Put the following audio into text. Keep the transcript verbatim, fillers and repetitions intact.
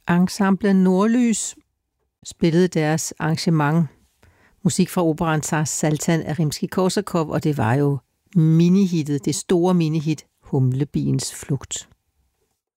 Ensemble Nordlys spillede deres arrangement musik fra operaen Tsar Saltan af Rimskij-Korsakov, og det var jo minihittet, det store minihit Humlebiens flugt.